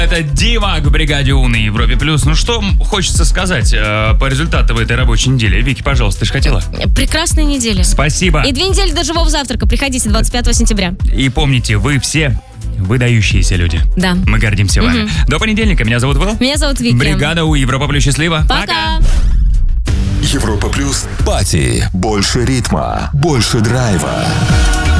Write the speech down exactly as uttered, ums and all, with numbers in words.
Это Дима к бригаде У на Европе Плюс. Ну что хочется сказать э, по результатам этой рабочей недели? Вики, пожалуйста, ты же хотела? Прекрасной недели. Спасибо. И две недели до живого завтрака. Приходите двадцать пятого сентября. И помните, вы все выдающиеся люди. Да. Мы гордимся вами. Угу. До понедельника. Меня зовут Will. Меня зовут Вики. Бригада У Европа Плюс. Счастливо. Пока. Европа Плюс. Пати. Больше ритма. Больше драйва.